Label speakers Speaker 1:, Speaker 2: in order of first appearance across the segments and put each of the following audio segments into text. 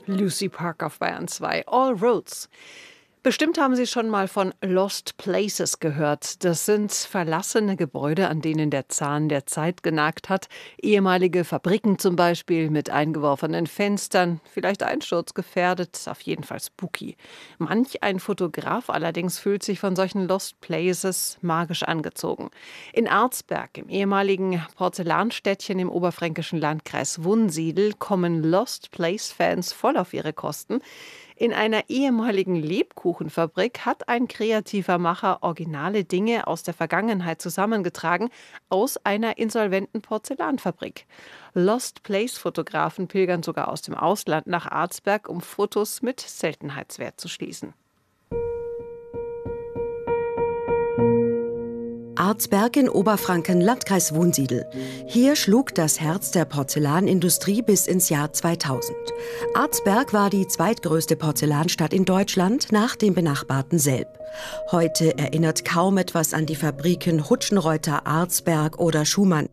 Speaker 1: Lucy Park auf Bayern 2. All Roads. Bestimmt haben Sie schon mal von Lost Places gehört. Das sind verlassene Gebäude, an denen der Zahn der Zeit genagt hat. Ehemalige Fabriken zum Beispiel mit eingeworfenen Fenstern, vielleicht einsturzgefährdet, auf jeden Fall spooky. Manch ein Fotograf allerdings fühlt sich von solchen Lost Places magisch angezogen. In Arzberg, im ehemaligen Porzellanstädtchen im oberfränkischen Landkreis Wunsiedel, kommen Lost Place-Fans voll auf ihre Kosten. In einer ehemaligen Lebkuchenfabrik hat ein kreativer Macher originale Dinge aus der Vergangenheit zusammengetragen aus einer insolventen Porzellanfabrik. Lost-Place-Fotografen pilgern sogar aus dem Ausland nach Arzberg, um Fotos mit Seltenheitswert zu schließen.
Speaker 2: Arzberg in Oberfranken, Landkreis Wunsiedel. Hier schlug das Herz der Porzellanindustrie bis ins Jahr 2000. Arzberg war die zweitgrößte Porzellanstadt in Deutschland nach dem benachbarten Selb. Heute erinnert kaum etwas an die Fabriken Hutschenreuter, Arzberg oder Schumann.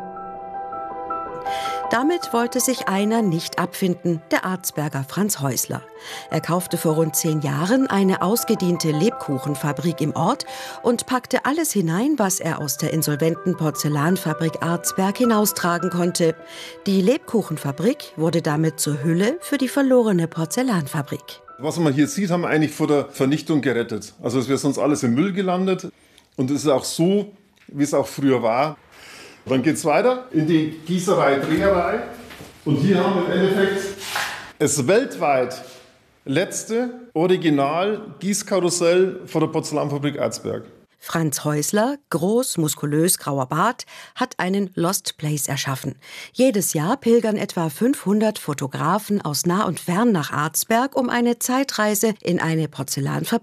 Speaker 2: Damit wollte sich einer nicht abfinden, der Arzberger Franz Häusler. Er kaufte vor rund 10 Jahren eine ausgediente Lebkuchenfabrik im Ort und packte alles hinein, was er aus der insolventen Porzellanfabrik Arzberg hinaustragen konnte. Die Lebkuchenfabrik wurde damit zur Hülle für die verlorene Porzellanfabrik.
Speaker 3: Was man hier sieht, haben wir eigentlich vor der Vernichtung gerettet. Also es wäre sonst alles im Müll gelandet. Und es ist auch so, wie es auch früher war. Dann geht es weiter in die Gießerei, Dreherei. Und hier haben wir im Endeffekt das weltweit letzte Original-Gießkarussell von der Porzellanfabrik Arzberg.
Speaker 2: Franz Häusler, groß, muskulös, grauer Bart, hat einen Lost Place erschaffen. Jedes Jahr pilgern etwa 500 Fotografen aus nah und fern nach Arzberg, um eine Zeitreise in eine Porzellanfabrik